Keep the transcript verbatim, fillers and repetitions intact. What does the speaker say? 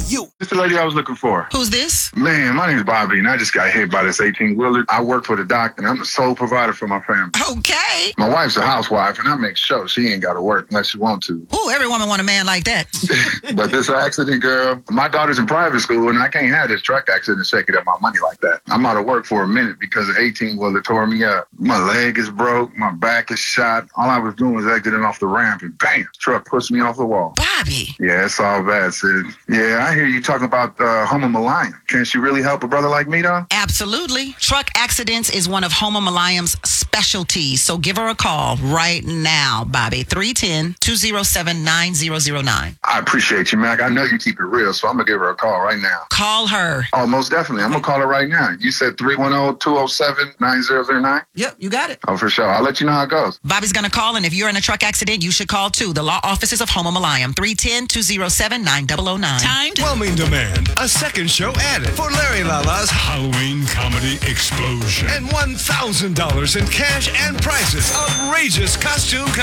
you. It's the lady I was looking for. Who's this? Man, my name's Bobby, and I just got hit by this eighteen-wheeler. I work for the doc, and I'm the sole provider for my family. Okay. My wife's a housewife, and I make sure she ain't got to work unless she want to. Ooh, every woman want a man like that. But this accident, girl, my daughter's in private school, and I can't have this truck accident shaking up my money like that. I'm out of work for a minute because the eighteen-wheeler tore me up. My leg is broke, my back is shot. All I was doing was exiting off the ramp, and bam, truck pushed me off the wall. Bobby. Yeah, it's all bad, Sid. Yeah, I hear you talking about uh, Homer Malayam. Can she really help a brother like me, though? Absolutely. Truck accidents is one of Homer Malayam's specialties, so give her a call right now, Bobby. three one zero, two zero seven, nine zero zero nine. I appreciate you, Mac. I know you keep it real, so I'm going to give her a call right now. Call her. Oh, most definitely. I'm going to call her right now. You said three one zero, two zero seven, nine zero zero nine? Yep, you got it. Oh, for sure. I'll let you know how it goes. Bobby's going to call, and if you're in a truck accident, you should call, too. The law offices of Homer Malayam. three one zero, two zero seven, nine zero zero nine. Timed. Whelming demand. A second show added for Larry Lala's Halloween comedy explosion. and one thousand dollars in cash and prizes. Outrageous costume